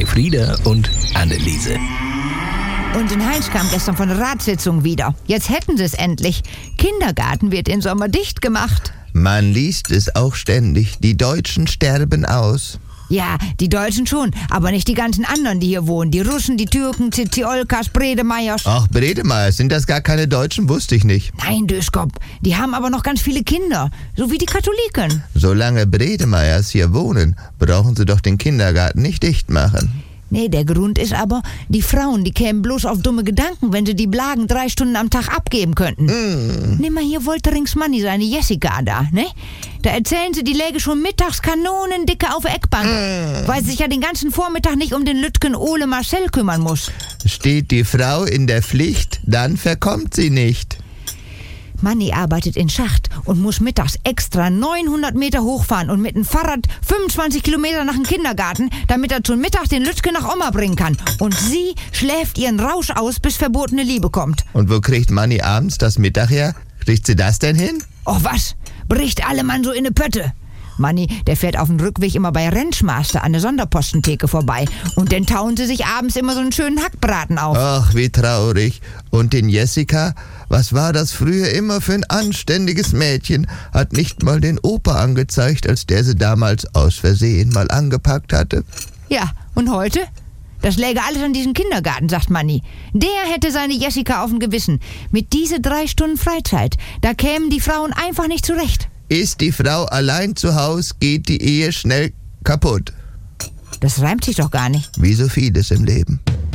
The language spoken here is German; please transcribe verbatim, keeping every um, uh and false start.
Elfriede und Anneliese. Und in Heinz kam gestern von der Ratssitzung wieder. Jetzt hätten sie es endlich. Kindergarten wird im Sommer dicht gemacht. Man liest es auch ständig. Die Deutschen sterben aus. Ja, die Deutschen schon, aber nicht die ganzen anderen, die hier wohnen. Die Russen, die Türken, Ziziolkas, Bredemeyers. Ach, Bredemeyers, sind das gar keine Deutschen? Wusste ich nicht. Nein, Döskop, die haben aber noch ganz viele Kinder, so wie die Katholiken. Solange Bredemeyers hier wohnen, brauchen sie doch den Kindergarten nicht dicht machen. Nee, der Grund ist aber, die Frauen, die kämen bloß auf dumme Gedanken, wenn sie die Blagen drei Stunden am Tag abgeben könnten. Mm. Nimm mal hier Wolterings Manni, seine Jessica da, ne? Da erzählen sie, die läge schon mittags kanonendicke auf der Eckbank, mm. weil sie sich ja den ganzen Vormittag nicht um den Lütgen Ole Marcel kümmern muss. Steht die Frau in der Pflicht, dann verkommt sie nicht. Manni arbeitet in Schacht und muss mittags extra neunhundert Meter hochfahren und mit dem Fahrrad fünfundzwanzig Kilometer nach dem Kindergarten, damit er zum Mittag den Lütke nach Oma bringen kann. Und sie schläft ihren Rausch aus, bis verbotene Liebe kommt. Und wo kriegt Manni abends das Mittag her? Kriegt sie das denn hin? Och was, bricht alle Mann so in ne Pötte. Manni, der fährt auf dem Rückweg immer bei Rentschmaster an der Sonderpostentheke vorbei. Und dann tauen sie sich abends immer so einen schönen Hackbraten auf. Ach, wie traurig. Und den Jessica, was war das früher immer für ein anständiges Mädchen? Hat nicht mal den Opa angezeigt, als der sie damals aus Versehen mal angepackt hatte. Ja, und heute? Das läge alles an diesem Kindergarten, sagt Manni. Der hätte seine Jessica auf dem Gewissen. Mit diese drei Stunden Freizeit, da kämen die Frauen einfach nicht zurecht. Ist die Frau allein zu Hause, geht die Ehe schnell kaputt. Das reimt sich doch gar nicht. Wie so vieles im Leben.